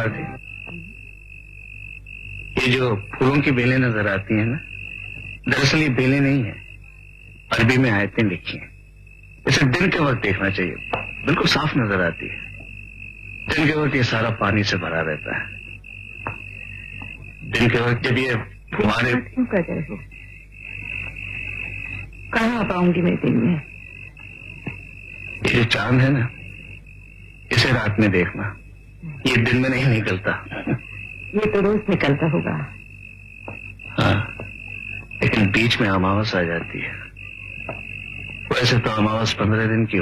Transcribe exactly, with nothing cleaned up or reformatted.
थी। ये जो फूलों की बेलें नजर आती हैं ना, दरअसल ये बेलें नहीं है, अरबी में आयतें लिखी हैं। इसे दिन के वक्त देखना चाहिए, बिल्कुल साफ नजर आती है। दिन के वक्त ये सारा पानी से भरा रहता है। दिन के वक्त जब ये फुहारे क्यों कर रहे हो? कहाँ आ पाऊंगी मैं दिन में? ये जो चांद है ना, इसे रात में देखना, ये दिन में नहीं निकलता। ये तो रोज निकलता होगा। हाँ, लेकिन बीच में अमावस आ जाती है। वैसे तो अमावस पंद्रह दिन की